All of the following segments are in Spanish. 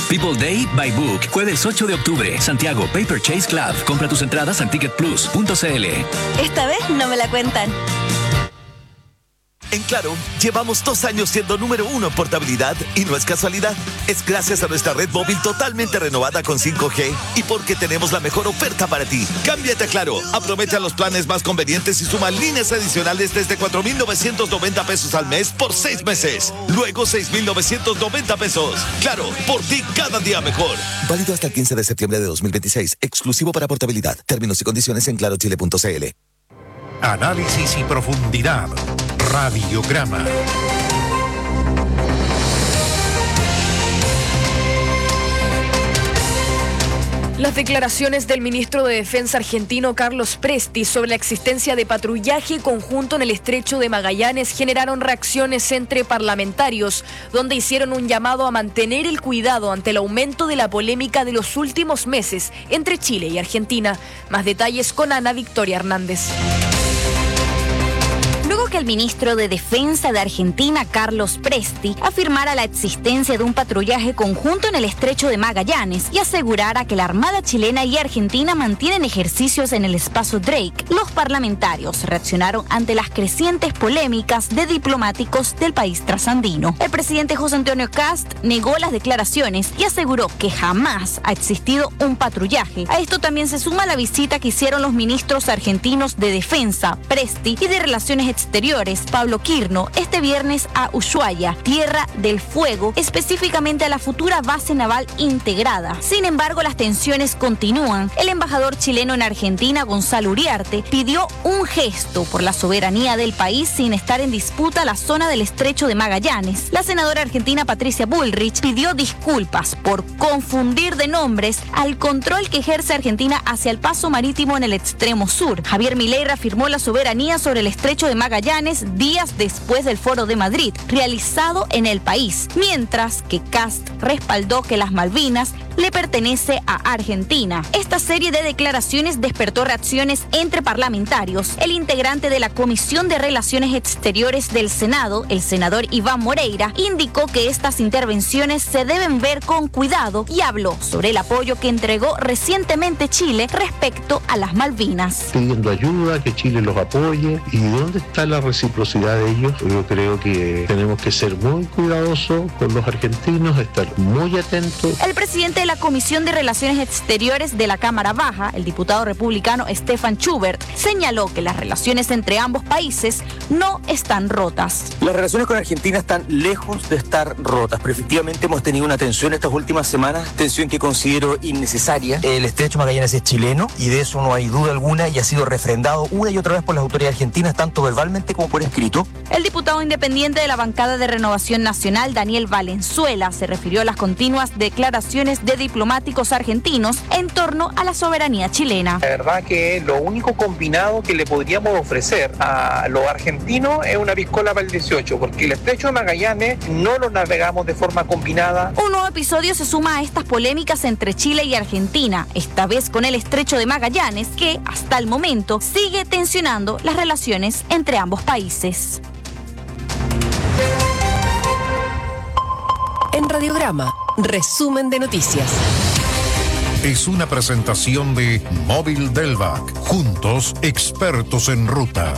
People Day by Book, jueves 8 de octubre, Santiago, Paper Chase Club. Compra tus entradas en ticketplus.cl. Esta vez no me la cuentan. En Claro, llevamos 2 años siendo número 1 en portabilidad y no es casualidad. Es gracias a nuestra red móvil totalmente renovada con 5G y porque tenemos la mejor oferta para ti. Cámbiate a Claro, aprovecha los planes más convenientes y suma líneas adicionales desde 4,990 pesos al mes por 6 meses. Luego 6,990 pesos. Claro, por ti cada día mejor. Válido hasta el 15 de septiembre de 2026. Exclusivo para portabilidad. Términos y condiciones en clarochile.cl. Análisis y profundidad. Radiograma. Las declaraciones del ministro de Defensa argentino Carlos Presti sobre la existencia de patrullaje conjunto en el estrecho de Magallanes generaron reacciones entre parlamentarios, donde hicieron un llamado a mantener el cuidado ante el aumento de la polémica de los últimos meses entre Chile y Argentina. Más detalles con Ana Victoria Hernández. Luego que el ministro de Defensa de Argentina, Carlos Presti, afirmara la existencia de un patrullaje conjunto en el estrecho de Magallanes y asegurara que la Armada chilena y argentina mantienen ejercicios en el espacio Drake, los parlamentarios reaccionaron ante las crecientes polémicas de diplomáticos del país trasandino. El presidente José Antonio Kast negó las declaraciones y aseguró que jamás ha existido un patrullaje. A esto también se suma la visita que hicieron los ministros argentinos de Defensa, Presti, y de Relaciones Exteriores, Pablo Quirno, este viernes a Ushuaia, Tierra del Fuego, específicamente a la futura base naval integrada. Sin embargo, las tensiones continúan. El embajador chileno en Argentina, Gonzalo Uriarte, pidió un gesto por la soberanía del país sin estar en disputa la zona del estrecho de Magallanes. La senadora argentina Patricia Bullrich pidió disculpas por confundir de nombres al control que ejerce Argentina hacia el paso marítimo en el extremo sur. Javier Milei reafirmó la soberanía sobre el estrecho de Magallanes días después del Foro de Madrid, realizado en el país, mientras que Kast respaldó que las Malvinas le pertenece a Argentina. Esta serie de declaraciones despertó reacciones entre parlamentarios. El integrante de la Comisión de Relaciones Exteriores del Senado, el senador Iván Moreira, indicó que estas intervenciones se deben ver con cuidado y habló sobre el apoyo que entregó recientemente Chile respecto a las Malvinas. Pidiendo ayuda, que Chile los apoye. ¿Y dónde está la reciprocidad de ellos? Yo creo que tenemos que ser muy cuidadosos con los argentinos, estar muy atentos. El presidente de la Comisión de Relaciones Exteriores de la Cámara Baja, el diputado republicano Stefan Schubert, señaló que las relaciones entre ambos países no están rotas. Las relaciones con Argentina están lejos de estar rotas, pero efectivamente hemos tenido una tensión estas últimas semanas, tensión que considero innecesaria. El estrecho Magallanes es chileno y de eso no hay duda alguna y ha sido refrendado una y otra vez por las autoridades argentinas, tanto verbalmente como por escrito. El diputado independiente de la bancada de Renovación Nacional, Daniel Valenzuela, se refirió a las continuas declaraciones de diplomáticos argentinos en torno a la soberanía chilena. La verdad que lo único combinado que le podríamos ofrecer a los argentinos es una piscola para el 18, porque el estrecho de Magallanes no lo navegamos de forma combinada. Un nuevo episodio se suma a estas polémicas entre Chile y Argentina, esta vez con el estrecho de Magallanes, que hasta el momento sigue tensionando las relaciones entre ambos países. En Radiograma, resumen de noticias. Es una presentación de Móvil Delvac. Juntos, expertos en ruta.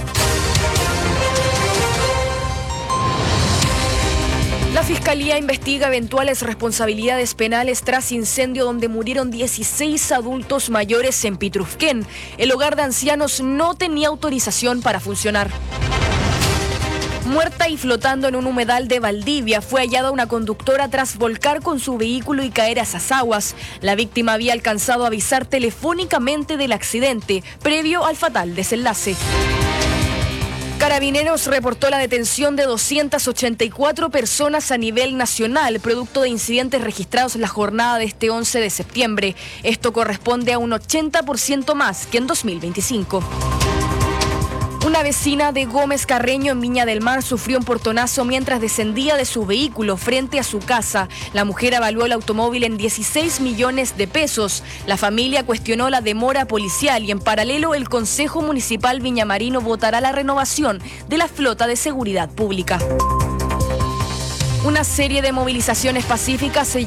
La Fiscalía investiga eventuales responsabilidades penales tras incendio donde murieron 16 adultos mayores en Pitrufquén. El hogar de ancianos no tenía autorización para funcionar. Muerta y flotando en un humedal de Valdivia, fue hallada una conductora tras volcar con su vehículo y caer a esas aguas. La víctima había alcanzado a avisar telefónicamente del accidente, previo al fatal desenlace. Carabineros reportó la detención de 284 personas a nivel nacional, producto de incidentes registrados en la jornada de este 11 de septiembre. Esto corresponde a un 80% más que en 2025. Una vecina de Gómez Carreño en Viña del Mar sufrió un portonazo mientras descendía de su vehículo frente a su casa. La mujer evaluó el automóvil en 16 millones de pesos. La familia cuestionó la demora policial y en paralelo el Consejo Municipal Viñamarino votará la renovación de la flota de seguridad pública. Una serie de movilizaciones pacíficas se